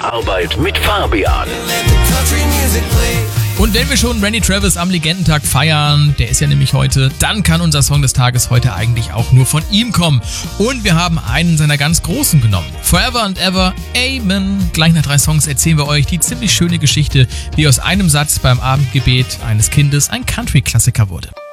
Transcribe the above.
Arbeit mit Fabian. Und wenn wir schon Randy Travis am Legendentag feiern, der ist ja nämlich heute, dann kann unser Song des Tages heute eigentlich auch nur von ihm kommen. Und wir haben einen seiner ganz großen genommen. Forever and Ever, Amen. Gleich nach 3 Songs erzählen wir euch die ziemlich schöne Geschichte, wie aus einem Satz beim Abendgebet eines Kindes ein Country-Klassiker wurde.